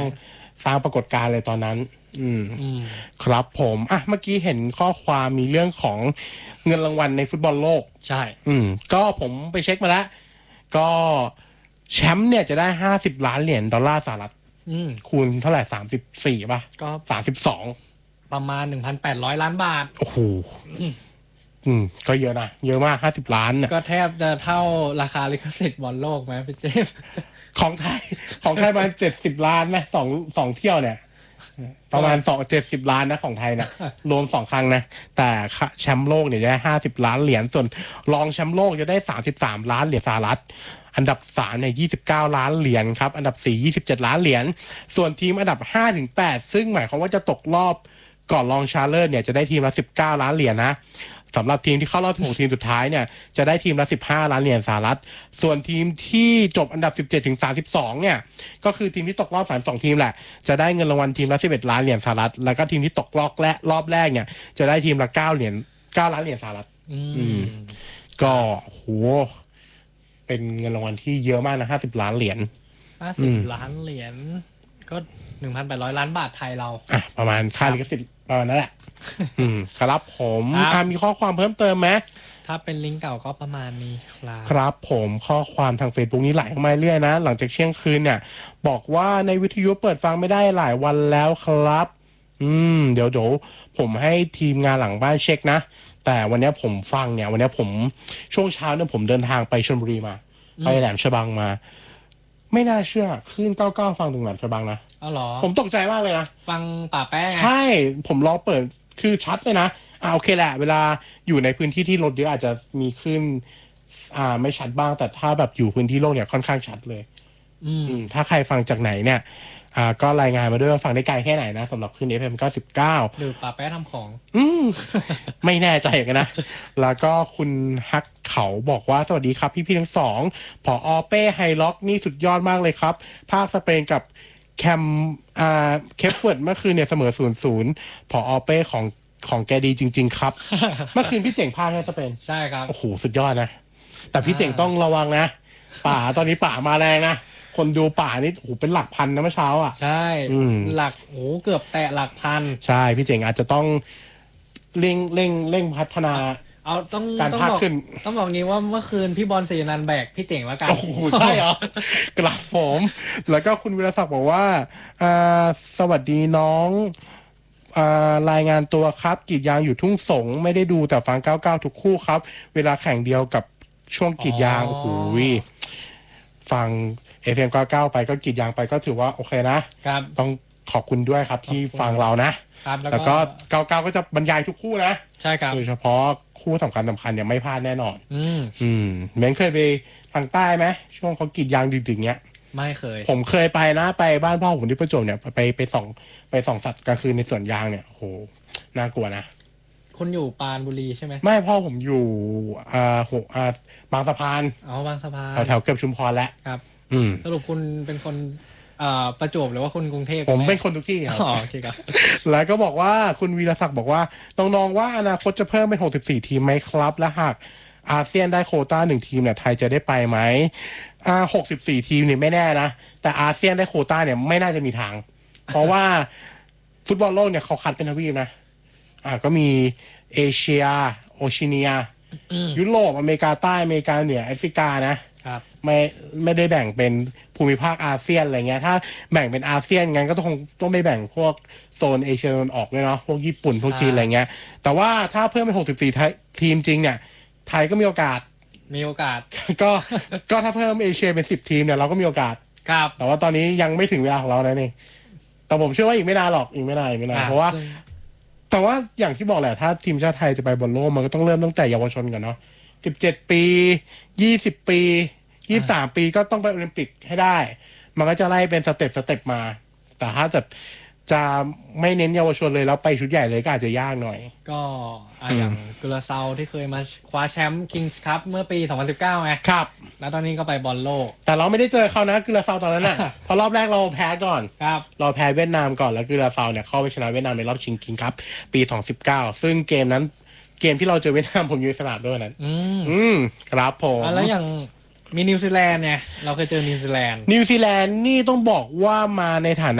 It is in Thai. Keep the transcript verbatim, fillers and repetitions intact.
สร้างปรากฏการณ์เลยตอนนั้นอืมครับผมอ่ะเมื่อกี้เห็นข้อความมีเรื่องของเงินรางวัลในฟุตบอลโลกใช่อืมก็ผมไปเช็คมาแล้วก็แชมป์เนี่ยจะได้ห้าสิบล้านเหรียญดอลลาร์สหรัฐคูณเท่าไหร่สามสิบสี่ป่ะก็สามสิบสองประมาณ หนึ่งพันแปดร้อย ล้านบาทโอ้โหอืมก็เยอะนะเยอะมากห้าสิบล้านเนี่ยก็แทบจะเท่าราคาลิขสิทธิ์บอลโลกไหมพี่เจฟของไทยของไทยประมาณเจ็ดสิบล้านนะสองสองเที่ยวเนี่ยประมาณสองเจ็ดสิบล้านนะของไทยนะรวมสองครั้งนะแต่แชมป์โลกเนี่ยจะได้ห้าสิบล้านเหรียญส่วนรองแชมป์โลกจะได้สามสิบสามล้านเหรียญสหรัฐอันดับสามเนี่ยยี่สิบเก้าล้านเหรียญครับอันดับสี่ยี่สิบเจ็ดล้านเหรียญส่วนทีมอันดับห้าถึงแปดซึ่งหมายความว่าจะตกรอบก่อนรองชาเลอร์เนี่ยจะได้ทีมละสิบเก้าล้านเหรียญนะสำหรับทีมที่เข้ารอบสิบหกทีมสุดท้ายเนี่ยจะได้ทีมละสิบห้าล้านเหรียญสหรัฐส่วนทีมที่จบอันดับสิบเจ็ดถึงสามสิบสองเนี่ยก็คือทีมที่ตกรอบสามสิบสองทีมแหละจะได้เงินรางวัลทีมละสิบเอ็ดล้านเหรียญสหรัฐแล้วก็ทีมที่ตกรอบแรกรอบแรกเนี่ยจะได้ทีมละเก้าเหรียญเก้าล้านเหรียญสหรัฐอืมก็โหเป็นเงินรางวัลที่เยอะมากนะห้าสิบล้านเหรียญห้าสิบล้านเหรียญก็หนึ่งพันแปดร้อยล้านบาทไทยเราอ่ะประมาณค่าลิขสิทธิ์ประมาณนั้นแหละอืมครับผมอ่ามีข้อความเพิ่มเติมไหมถ้าเป็นลิงก์เก่าก็ประมาณนี้ครับครับผมข้อความทาง Facebook นี้ไหลเข้ามาเรื่อยนะหลังจากเที่ยงคืนเนี่ยบอกว่าในวิทยุเปิดฟังไม่ได้หลายวันแล้วครับอืมเดี๋ยวเดี๋ยวผมให้ทีมงานหลังบ้านเช็คนะแต่วันนี้ผมฟังเนี่ยวันนี้ผมช่วงเช้าเนี่ยผมเดินทางไปชลบุรีมาไปแหลมฉบังมาไม่น่าเชื่อคลื่นเก้าสิบเก้าฟังถึงแหลมฉบังนะอ๋อเหรอผมตกใจมากเลยนะฟังป่าแป้งใช่ผมลองเปิดคือชัดเลยนะอ่าโอเคแหละเวลาอยู่ในพื้นที่ที่รถเยอะอาจจะมีขึ้นอ่าไม่ชัดบ้างแต่ถ้าแบบอยู่พื้นที่โล่งเนี่ยค่อนข้างชัดเลยอืมถ้าใครฟังจากไหนเนี่ยอ่าก็รายงานมาด้วยว่าฟังได้ไกลแค่ไหนนะสำหรับขึ้น เอฟ เอ็ม เก้าสิบเก้าหรือป่าแป้ทำของอืมไม่แน่ใจกันนะแล้วก็คุณฮักเขาบอกว่าสวัสดีครับพี่ๆทั้งสองผอ.เป้ไฮล็อกนี่สุดยอดมากเลยครับภาคสเปนกับแคมอ่าเคปเวิร์ดเมื่อคืนเนี่ยเสมอศูนย์ศูนย์ผอ.เป้ของของแกดีจริงๆครับเมื่อคืนพี่เจ๋งพาให้สเปนใช่ครับโอ้โหสุดยอดนะแต่พี่เจ๋งต้องระวังนะป่าตอนนี้ป่ามาแรงนะคนดูป่านี่โอ้โหเป็นหลักพันนะเมื่อเช้าอ่ะใช่หลักโอ้เกือบแตะหลักพันใช่พี่เจ๋งอาจจะต้องเร่งเร่งเร่งพัฒนาเอาต้องการพากขึ้นต้องบอกงี้ว่าเมื่อคืนพี่บอลศรีนันท์แบกพี่เจ๋งแล้วกันโอ้โหใช่เหรอกลับผมแล้วก็คุณวิรศักดิ์บอกว่าอ่าสวัสดีน้องรายงานตัวครับกรีดยางอยู่ทุ่งสงไม่ได้ดูแต่ฟังเก้าสิบเก้าทุกคู่ครับเวลาแข่งเดียวกับช่วงกรีดยางโอ้โหฟัง เอฟ เอ็ม เก้าสิบเก้าไปก็กรีดยางไปก็ถือว่าโอเคนะครับต้องขอบคุณด้วยครับที่ฟังเรานะแล้วก็เก้าสิบเก้าก็จะบรรยายทุกคู่นะใช่ครับโดยเฉพาะคู่สำคัญสำคัญเนี่ยไม่พลาดแน่นอนอืมอืมเม้นเคยไปทางใต้ไหมช่วงเขากรีดยางดึกๆเนี้ยไม่เคยผมเคยไปนะไปบ้านพ่อผมที่ประจวบเนี่ยไปไปส่องไปส่องสัตว์กลางคืนในสวนยางเนี่ยโหน่ากลัวนะคุณอยู่ปราณบุรีใช่ไหมไม่พ่อผมอยู่อ่าหกอ่าบางสะพานอ๋อบางสะพานแถวๆเกือบชุมพรแล้วครับอืมสรุปคุณเป็นคนอ่าประจวบหรือว่าคนกรุงเทพผมเป็นคนทุกที่ครับอ๋อโอเคครับแล้วก็บอกว่าคุณวีรศักดิ์บอกว่าน้องๆว่าอนาคตจะเพิ่มเป็นหกสิบสี่ทีมไหมครับและหากอาเซียนได้โควต้าหนึ่งทีมเนี่ยไทยจะได้ไปไหมอ่าหกสิบสี่ทีมเนี่ยไม่แน่นะแต่อาเซียนได้โควต้าเนี่ยไม่น่าจะมีทางเพราะว่าฟุตบอลโลกเนี่ยเขาคัดเป็นทวีปนะอ่าก็มีเอเชียโอเชียเนียยุโรปอเมริกาใต้อเมริกาเหนือแอฟริกานะครับไม่ไม่ได้แบ่งเป็นภูมิภาคอาเซียนอะไรเงี้ยถ้าแบ่งเป็นอาเซียนงั้นก็ต้องต้องไปแบ่งพวกโซนเอเชียตะวันออกด้วยเนาะพวกญี่ปุ่นพวกจีนอะไรเงี้ยแต่ว่าถ้าเพิ่มเป็นหกสิบสี่ทีมจริงเนี่ยไทยก็มีโอกาสมีโอกาสก็ก็ถ้าเพิ่มเอเชียเป็นสิบทีมเนี่ยเราก็มีโอกาสครับแต่ว่าตอนนี้ยังไม่ถึงเวลาของเรานะนี่แต่ผมเชื่อว่าอีกไม่นานหรอกอีกไม่นานอีกไม่นานเพราะว่าแต่ว่าอย่างที่บอกแหละถ้าทีมชาติไทยจะไปบอลโลกมันก็ต้องเริ่มตั้งแต่เยาวชนกันเนาะสิบเจ็ดปียี่สิบปียี่สิบสามปีก็ต้องไปโอลิมปิกให้ได้มันก็จะไล่เป็นสเต็ปสเต็ปมาแต่ถ้าจะจะไม่เน้นเยาวชนเลยแล้วไปชุดใหญ่เลยก็อาจจะยากหน่อยก็อย่างกุลาเซาที่เคยมาคว้าแชมป์คิงส์คัพเมื่อปีสองพันสิบเก้าไงครับแล้วตอนนี้ก็ไปบอลโลกแต่เราไม่ได้เจอเขานะกุลาเซาตอนนั้นน่ะ เพราะรอบแรกเราแพ้ก่อนครับเราแพ้เวียดนามก่อนแล้วกุลาเซาเนี่ยเข้าไปชนะเวียดนามในรอบชิงคิงส์คัพปีสองพันสิบเก้าซึ่งเกมนั้นเกมที่เราเจอเวียดนามผมอยู่ในสนามด้วยนั้นอืมอืมครับผมแล้วอย่างมีนิวซีแลนด์เนี่ยเราเคยเจอนิวซีแลนด์นิวซีแลนด์นี่ต้องบอกว่ามาในฐานะ